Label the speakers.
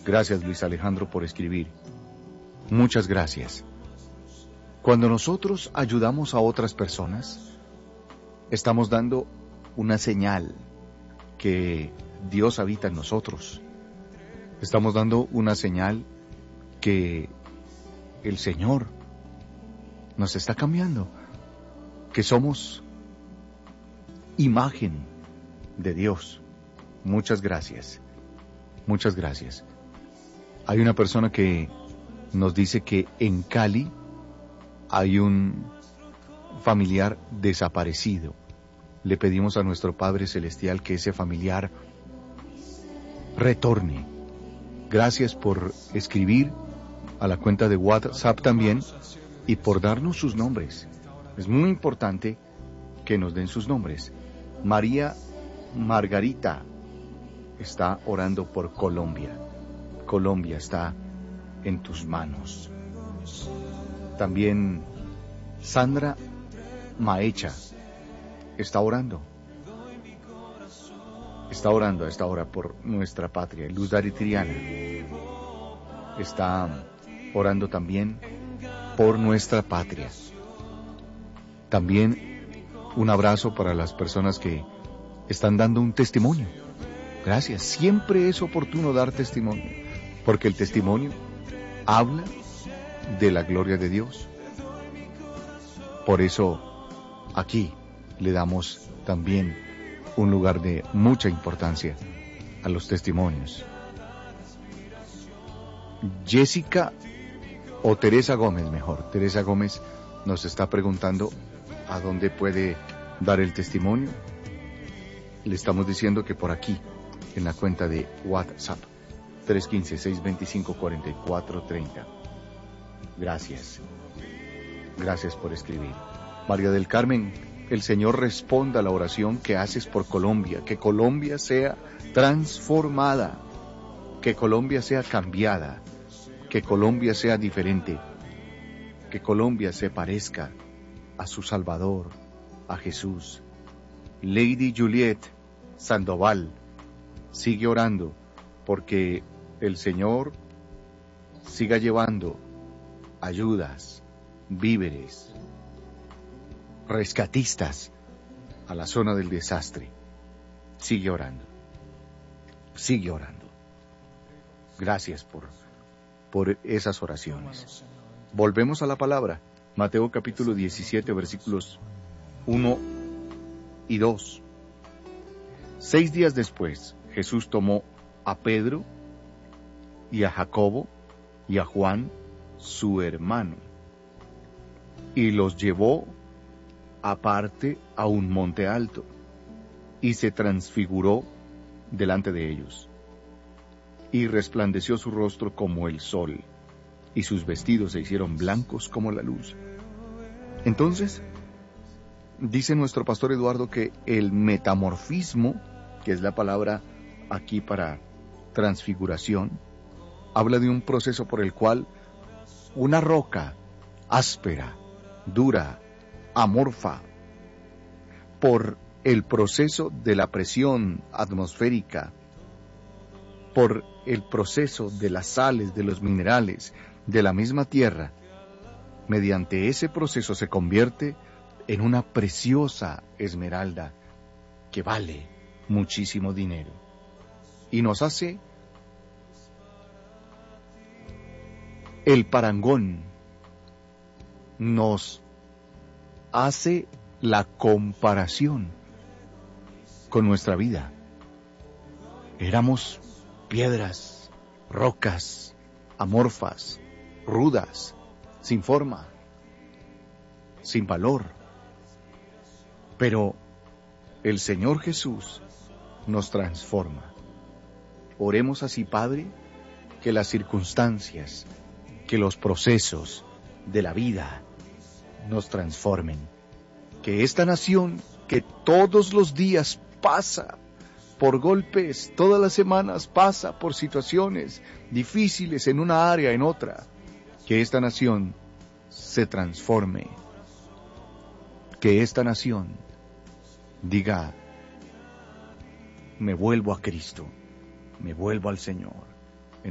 Speaker 1: Gracias, Luis Alejandro, por escribir. Muchas gracias. Cuando nosotros ayudamos a otras personas, estamos dando una señal que Dios habita en nosotros. Estamos dando una señal que el Señor nos está cambiando, que somos imagen de Dios. Muchas gracias. Muchas gracias. Hay una persona que nos dice que en Cali hay un familiar desaparecido. Le pedimos a nuestro Padre Celestial que ese familiar retorne. Gracias por escribir a la cuenta de WhatsApp también y por darnos sus nombres. Es muy importante que nos den sus nombres. María Margarita está orando por Colombia. Colombia está en tus manos. También Sandra Maecha está orando. Está orando a esta hora por nuestra patria. Luz Dari Triana está orando también por nuestra patria. También un abrazo para las personas que están dando un testimonio. Gracias. Siempre es oportuno dar testimonio, porque el testimonio habla de la gloria de Dios. Por eso aquí le damos también un lugar de mucha importancia a los testimonios. Jessica o Teresa Gómez, mejor. Teresa Gómez nos está preguntando a dónde puede dar el testimonio. Le estamos diciendo que por aquí, en la cuenta de WhatsApp, 315-625-4430. Gracias. Gracias por escribir. María del Carmen, el Señor responda a la oración que haces por Colombia, que Colombia sea transformada, que Colombia sea cambiada, que Colombia sea diferente, que Colombia se parezca a su Salvador, a Jesús. Lady Juliet Sandoval sigue orando porque el Señor siga llevando ayudas, víveres, rescatistas a la zona del desastre. Sigue orando. Sigue orando. Gracias por esas oraciones. Volvemos a la palabra. Mateo capítulo 17, versículos 1 y 2. 6 días después, Jesús tomó a Pedro y a Jacobo y a Juan, su hermano, y los llevó aparte a un monte alto, y se transfiguró delante de ellos, y resplandeció su rostro como el sol, y sus vestidos se hicieron blancos como la luz. Entonces, dice nuestro pastor Eduardo que el metamorfismo, que es la palabra aquí para transfiguración, habla de un proceso por el cual una roca áspera, dura, amorfa, por el proceso de la presión atmosférica, por el proceso de las sales, de los minerales, de la misma tierra, mediante ese proceso se convierte en una preciosa esmeralda que vale muchísimo dinero y nos hace el parangón, nos hace la comparación con nuestra vida. Éramos piedras, rocas, amorfas, rudas, sin forma, sin valor. Pero el Señor Jesús nos transforma. Oremos así, Padre, que las circunstancias, que los procesos de la vida nos transformen. Que esta nación que todos los días pasa por golpes, todas las semanas pasa por situaciones difíciles en una área, en otra, que esta nación se transforme. Que esta nación diga: me vuelvo a Cristo, me vuelvo al Señor.